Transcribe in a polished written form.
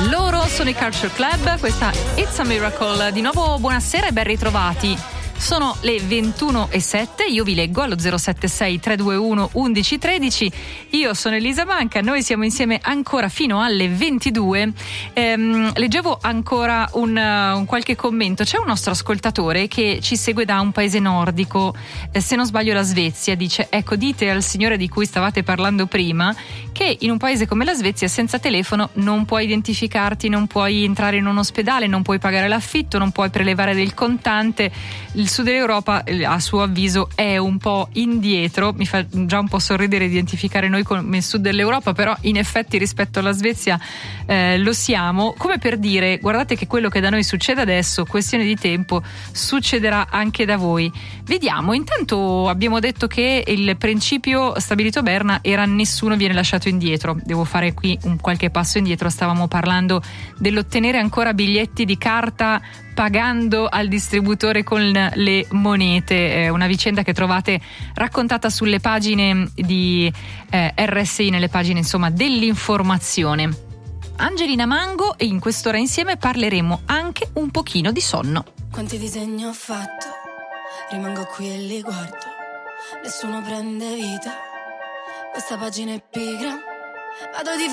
Loro sono i Culture Club, questa It's a Miracle. Di nuovo buonasera e ben ritrovati. Sono le 21:07, io vi leggo allo 076 321 1113. Io sono Elisa Manca, noi siamo insieme ancora fino alle 22. Leggevo ancora un qualche commento. C'è un nostro ascoltatore che ci segue da un paese nordico, se non sbaglio la Svezia. Dice: ecco, dite al signore di cui stavate parlando prima che in un paese come la Svezia senza telefono non puoi identificarti, non puoi entrare in un ospedale, non puoi pagare l'affitto, non puoi prelevare del contante. Il sud dell'Europa, a suo avviso, è un po' indietro. Mi fa già un po' sorridere identificare noi come il sud dell'Europa, però in effetti rispetto alla Svezia lo siamo. Come per dire: guardate che quello che da noi succede adesso, questione di tempo, succederà anche da voi. Vediamo. Intanto abbiamo detto che il principio stabilito a Berna era: nessuno viene lasciato indietro. Devo fare qui un qualche passo indietro. Stavamo parlando dell'ottenere ancora biglietti di carta pagando al distributore con le monete, una vicenda che trovate raccontata sulle pagine di RSI, nelle pagine insomma dell'informazione. Angelina Mango, e in quest'ora insieme parleremo anche un pochino di sonno. Quanti disegni ho fatto, rimango qui e li guardo, nessuno prende vita, questa pagina è pigra, vado di